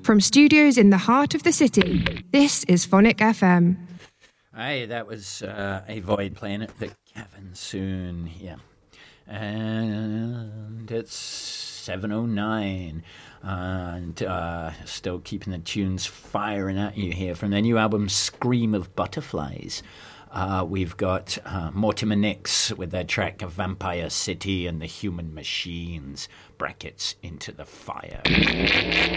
From studios in the heart of the city, this is Phonic FM. Aye, that was A Void Planet, the Kevin Soon, yeah. And it's 7:09, and still keeping the tunes firing at you here from their new album, Scream of Butterflies. We've got Mortimer Nix with their track Vampire City and the Human Machines, brackets, Into the Fire.